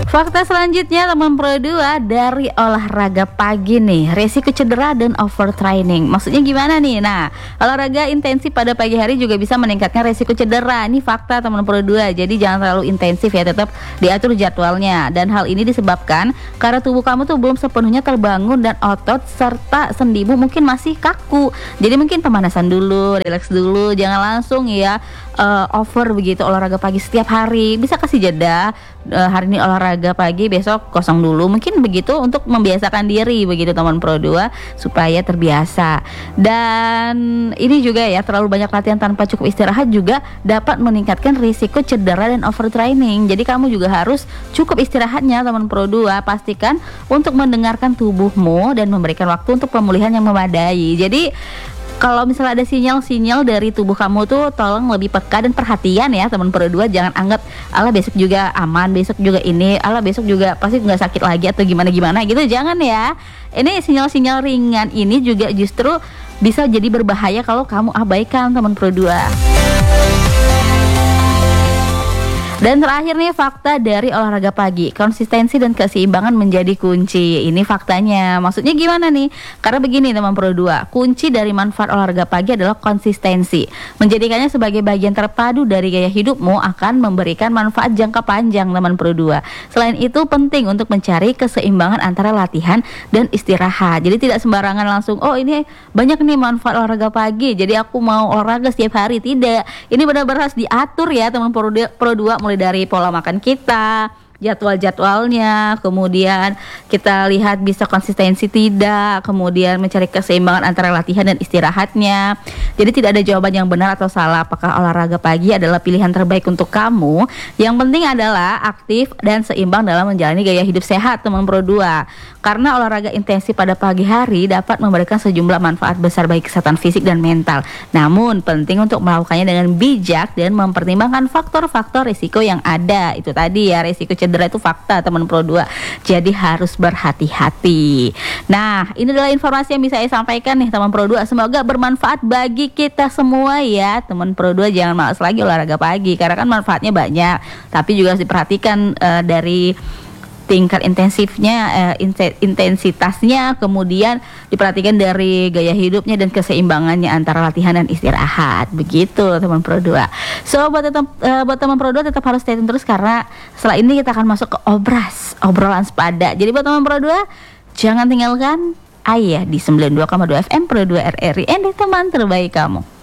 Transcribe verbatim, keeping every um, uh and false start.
Fakta selanjutnya teman Pro dua dari olahraga pagi nih, resiko cedera dan overtraining. Maksudnya gimana nih? Nah, olahraga intensif pada pagi hari juga bisa meningkatkan resiko cedera. Ini fakta teman Pro dua. Jadi jangan terlalu intensif ya, tetap diatur jadwalnya. Dan hal ini disebabkan karena tubuh kamu tuh belum sepenuhnya terbangun dan otot serta sendimu mungkin masih kaku. Jadi mungkin pemanasan dulu, relax dulu, jangan langsung ya uh, over begitu olahraga pagi setiap hari. Bisa kasih jeda, uh, hari ini olahraga pagi, besok kosong dulu, mungkin begitu untuk membiasakan diri begitu teman Pro dua supaya terbiasa. Dan ini juga ya, terlalu banyak latihan tanpa cukup istirahat juga dapat meningkatkan risiko cedera dan overtraining. Jadi kamu juga harus cukup istirahatnya teman Pro dua. Pastikan untuk mendengarkan tubuhmu dan memberikan waktu untuk pemulihan yang memadai. Jadi kalau misalnya ada sinyal-sinyal dari tubuh kamu tuh tolong lebih peka dan perhatian ya teman Pro dua. Jangan anggap ala besok juga aman, besok juga ini, ala besok juga pasti nggak sakit lagi atau gimana-gimana gitu. Jangan ya. Ini sinyal-sinyal ringan ini juga justru bisa jadi berbahaya kalau kamu abaikan teman Pro dua. Dan terakhir nih, fakta dari olahraga pagi, konsistensi dan keseimbangan menjadi kunci. Ini faktanya. Maksudnya gimana nih? Karena begini teman Pro dua, kunci dari manfaat olahraga pagi adalah konsistensi. Menjadikannya sebagai bagian terpadu dari gaya hidupmu akan memberikan manfaat jangka panjang teman Pro dua. Selain itu penting untuk mencari keseimbangan antara latihan dan istirahat. Jadi tidak sembarangan langsung, oh ini banyak nih manfaat olahraga pagi, jadi aku mau olahraga setiap hari. Tidak. Ini benar-benar harus diatur ya teman Pro dua, mulai dari pola makan kita, jadwal-jadwalnya, kemudian kita lihat bisa konsistensi tidak, kemudian mencari keseimbangan antara latihan dan istirahatnya. Jadi tidak ada jawaban yang benar atau salah apakah olahraga pagi adalah pilihan terbaik untuk kamu. Yang penting adalah aktif dan seimbang dalam menjalani gaya hidup sehat teman Pro dua. Karena olahraga intensif pada pagi hari dapat memberikan sejumlah manfaat besar bagi kesehatan fisik dan mental. Namun penting untuk melakukannya dengan bijak dan mempertimbangkan faktor-faktor risiko yang ada. Itu tadi ya, risiko cedera itu fakta teman Pro dua. Jadi harus berhati-hati. Nah, ini adalah informasi yang bisa saya sampaikan nih teman Pro dua. Semoga bermanfaat bagi kita semua ya. Teman Pro dua jangan malas lagi olahraga pagi karena kan manfaatnya banyak. Tapi juga harus diperhatikan uh, dari tingkat intensifnya, eh, intensitasnya, kemudian diperhatikan dari gaya hidupnya dan keseimbangannya antara latihan dan istirahat. Begitu teman Pro dua. So buat teman uh, buat teman Pro dua tetap harus stay tune terus karena setelah ini kita akan masuk ke obras, obrolan sepada. Jadi buat teman Pro dua jangan tinggalkan Ayah di sembilan puluh dua koma dua F M Pro dua R R I, and teman terbaik kamu.